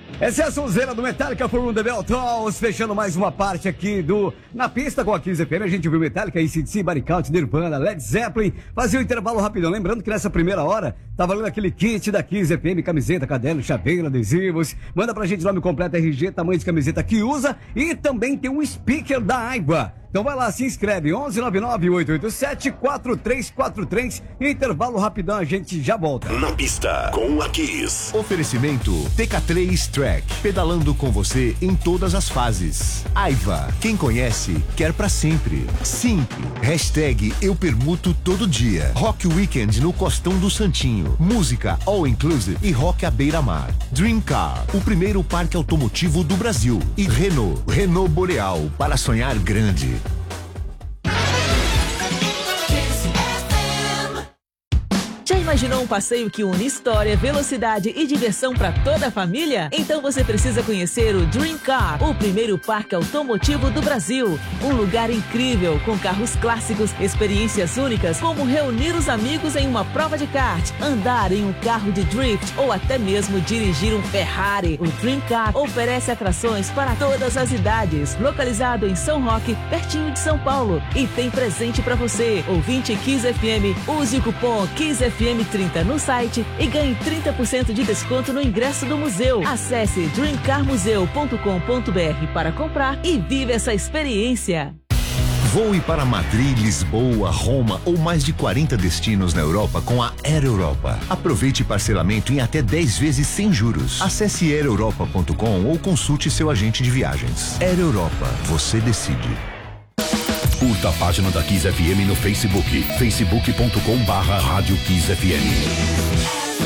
Essa é a sonzeira do Metallica From The Bells, fechando mais uma parte aqui do Na Pista com a Kiss FM. A gente viu Metallica, AC/DC, Body Count, Nirvana, Led Zeppelin. Fazia um intervalo rapidão. Lembrando que nessa primeira hora tá valendo aquele kit da Kiss FM, camiseta, caderno, chaveiro, adesivos. Manda pra gente nome completo, RG, tamanho de camiseta que usa. E também tem um speaker da Aiva. Então vai lá, se inscreve, 1199-887-4343. Intervalo rapidão, a gente já volta. Na Pista com a Kiss. Oferecimento TK3 Track, pedalando com você em todas as fases. Aiva, quem conhece, quer pra sempre. Simp, hashtag eu permuto todo dia. Rock Weekend no Costão do Santinho. Música all inclusive e rock à beira-mar. Dream Car, o primeiro parque automotivo do Brasil. E Renault Boreal, para sonhar grande. Já imaginou um passeio que une história, velocidade e diversão para toda a família? Então você precisa conhecer o Dream Car, o primeiro parque automotivo do Brasil. Um lugar incrível, com carros clássicos, experiências únicas, como reunir os amigos em uma prova de kart, andar em um carro de drift ou até mesmo dirigir um Ferrari. O Dream Car oferece atrações para todas as idades. Localizado em São Roque, pertinho de São Paulo. E tem presente para você. Ouvinte Kiss FM, use o cupom Kiss FM 30 no site e ganhe 30% de desconto no ingresso do museu. Acesse dreamcarmuseu.com.br para comprar e vive essa experiência. Voe para Madrid, Lisboa, Roma ou mais de 40 destinos na Europa com a Air Europa. Aproveite parcelamento em até 10 vezes sem juros. Acesse aereuropa.com ou consulte seu agente de viagens. Air Europa, você decide. Curta a página da Kiss FM no Facebook, facebook.com/Rádio Kiss FM.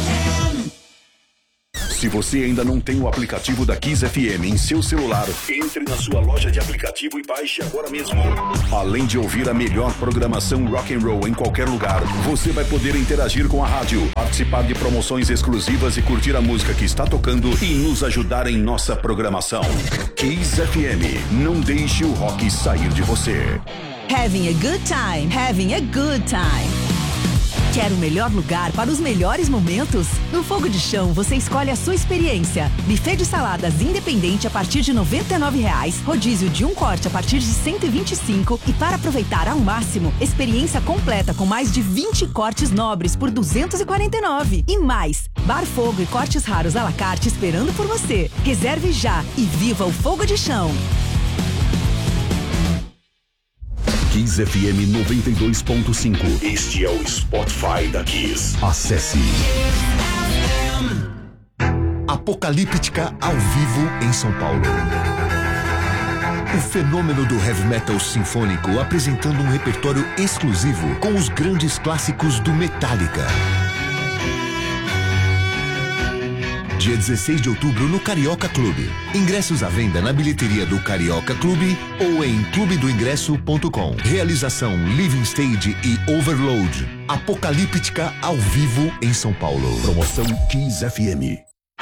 Se você ainda não tem o aplicativo da Kiss FM em seu celular, entre na sua loja de aplicativo e baixe agora mesmo. Além de ouvir a melhor programação rock and roll em qualquer lugar, você vai poder interagir com a rádio, participar de promoções exclusivas e curtir a música que está tocando e nos ajudar em nossa programação. Kiss FM, não deixe o rock sair de você. Having a good time, having a good time. Quer o melhor lugar para os melhores momentos? No Fogo de Chão você escolhe a sua experiência. Buffet de saladas independente a partir de R$ 99,00, rodízio de um corte a partir de R$ 125 e para aproveitar ao máximo, experiência completa com mais de 20 cortes nobres por R$ 249. E mais, bar fogo e cortes raros à la carte esperando por você. Reserve já e viva o Fogo de Chão. Kiss FM 92.5. Este é o Spotify da Kiss. Acesse. Apocalíptica ao vivo em São Paulo. O fenômeno do heavy metal sinfônico apresentando um repertório exclusivo com os grandes clássicos do Metallica. Dia 16 de outubro no Carioca Clube. Ingressos à venda na bilheteria do Carioca Clube ou em clubedoingresso.com. Realização Living Stage e Overload. Apocalíptica ao vivo em São Paulo. Promoção Kiss FM.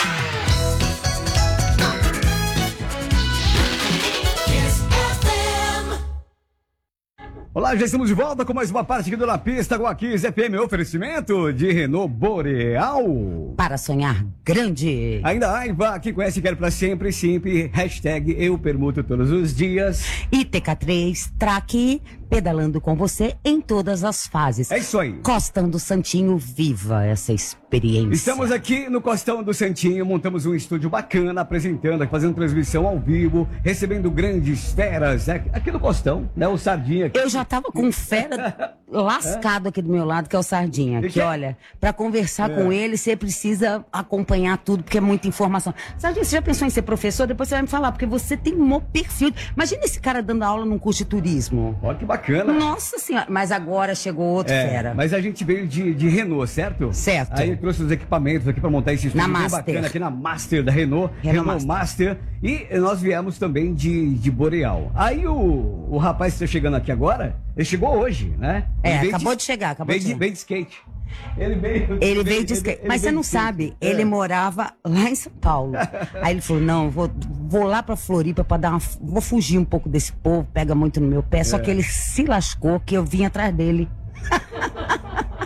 Olá, já estamos de volta com mais uma parte aqui do Na Pista com a Kiss FM. Oferecimento de Renault Boreal. Para sonhar grande. Ainda Aiva, quem conhece quer pra sempre, sempre. Hashtag eu permuto todos os dias. E TK3 Track, pedalando com você em todas as fases. É isso aí. Costão do Santinho, viva essa experiência. Estamos aqui no Costão do Santinho, montamos um estúdio bacana, apresentando, fazendo transmissão ao vivo, recebendo grandes feras aqui no Costão, né? O Sardinha aqui. Eu já tava com fera lascado aqui do meu lado, que é o Sardinha. Que olha, pra conversar com ele, você precisa acompanhar tudo, porque é muita informação. Sardinha, você já pensou em ser professor? Depois você vai me falar, porque você tem um perfil. Imagina esse cara dando aula num curso de turismo. Olha que bacana. Nossa senhora, mas agora chegou outro fera. Mas a gente veio de Renault, certo? Certo. Aí trouxe os equipamentos aqui pra montar esse estúdio bem bacana aqui na Master da Renault. Renault Master. E nós viemos também de Boreal. Aí o rapaz que está chegando aqui agora, ele chegou hoje, né? Acabou de chegar. Veio de skate. Ele veio de skate. Mas você não sabe, ele morava lá em São Paulo. Aí ele falou, não, vou lá pra Floripa pra vou fugir um pouco desse povo, pega muito no meu pé. Só que ele se lascou que eu vim atrás dele.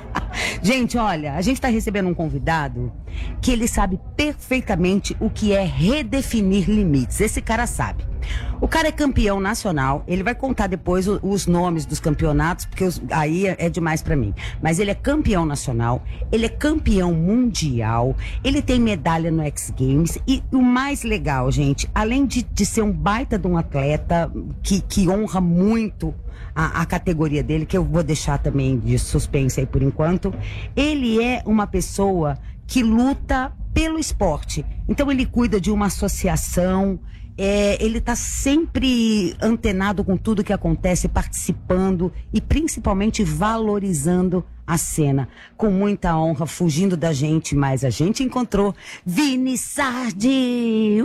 Gente, olha, a gente está recebendo um convidado que ele sabe perfeitamente o que é redefinir limites. Esse cara sabe. O cara é campeão nacional, ele vai contar depois os nomes dos campeonatos, porque aí é demais pra mim. Mas ele é campeão nacional, ele é campeão mundial, ele tem medalha no X Games e o mais legal, gente, além de ser um baita de um atleta que honra muito a categoria dele, que eu vou deixar também de suspense aí por enquanto, ele é uma pessoa que luta pelo esporte. Então ele cuida de uma associação. Ele está sempre antenado com tudo que acontece, participando e principalmente valorizando a cena. Com muita honra, fugindo da gente, mas a gente encontrou Vini Sardi!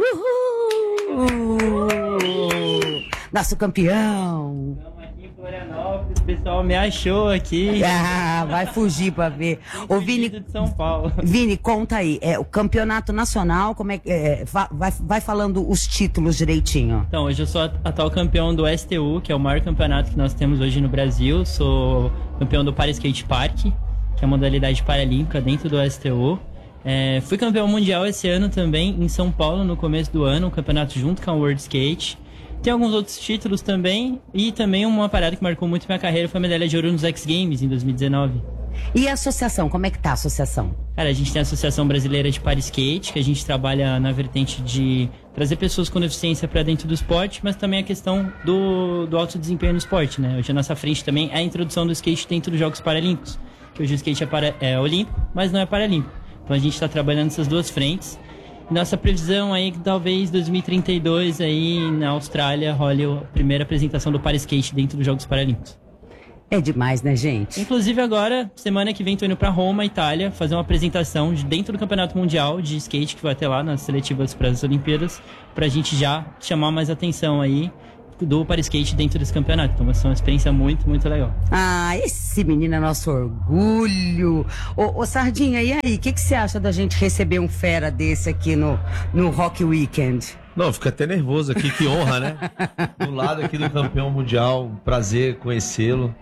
Uhul! Nosso campeão! Florianópolis, o pessoal me achou aqui. Ah, vai fugir pra ver. Ô, Vini, de São Paulo. Vini, conta aí. O campeonato nacional, como é que vai falando os títulos direitinho. Então, hoje eu sou atual campeão do STU, que é o maior campeonato que nós temos hoje no Brasil. Sou campeão do Para Skate Park, que é a modalidade paralímpica dentro do STU. Fui campeão mundial esse ano também em São Paulo, no começo do ano, um campeonato junto com a World Skate. Tem alguns outros títulos também, e também uma parada que marcou muito minha carreira foi a medalha de ouro nos X Games em 2019. E a associação, como é que tá a associação? Cara, a gente tem a Associação Brasileira de Para Skate, que a gente trabalha na vertente de trazer pessoas com deficiência para dentro do esporte, mas também a questão do alto desempenho no esporte, né? Hoje a nossa frente também é a introdução do skate dentro dos Jogos Paralímpicos, que hoje o skate é olímpico, mas não é paralímpico. Então a gente está trabalhando nessas duas frentes. Nossa previsão aí que talvez 2032 aí na Austrália role a primeira apresentação do Para Skate dentro dos Jogos Paralímpicos. É demais, né, gente? Inclusive agora, semana que vem, tô indo pra Roma, Itália, fazer uma apresentação dentro do Campeonato Mundial de Skate, que vai ter lá nas seletivas para as Olimpíadas, pra gente já chamar mais atenção aí do Para Skate dentro desse campeonato. Então vai ser uma experiência muito, muito legal. Ah, esse menino é nosso orgulho. Ô Sardinha, e aí, o que você acha da gente receber um fera desse aqui no Rock Weekend? Não, fica até nervoso aqui, que honra, né? Do lado aqui do campeão mundial, um prazer conhecê-lo.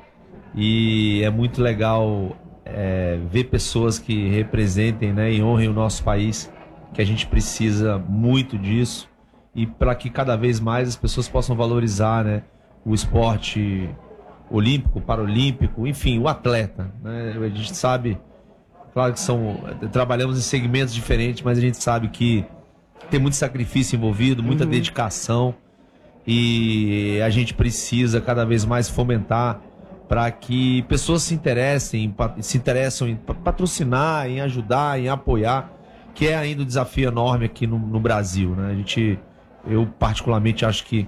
E é muito legal ver pessoas que representem, né, e honrem o nosso país, que a gente precisa muito disso. E para que cada vez mais as pessoas possam valorizar, né, o esporte olímpico, paralímpico, enfim, o atleta, né? A gente sabe, claro que trabalhamos em segmentos diferentes, mas a gente sabe que tem muito sacrifício envolvido, muita dedicação, e a gente precisa cada vez mais fomentar para que pessoas se interessam em patrocinar, em ajudar, em apoiar, que é ainda um desafio enorme aqui no Brasil, né? Eu particularmente acho que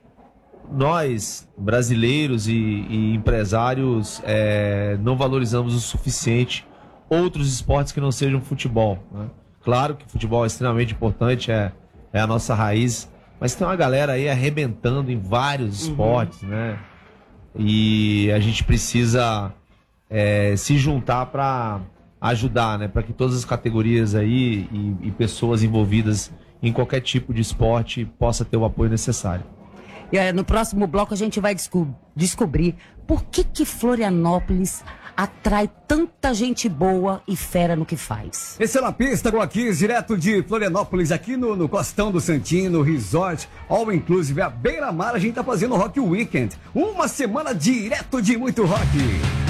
nós, brasileiros e empresários, não valorizamos o suficiente outros esportes que não sejam futebol, né? Claro que o futebol é extremamente importante, é a nossa raiz, mas tem uma galera aí arrebentando em vários esportes, né? E a gente precisa se juntar para ajudar, né? Para que todas as categorias aí e pessoas envolvidas em qualquer tipo de esporte possa ter o apoio necessário. E no próximo bloco a gente vai descobrir por que Florianópolis atrai tanta gente boa e fera no que faz. Esse é Na Pista com a Kiss, direto de Florianópolis, aqui no Costão do Santinho, no Resort All Inclusive, a beira-mar. A gente tá fazendo Rock Weekend, uma semana direto de muito rock.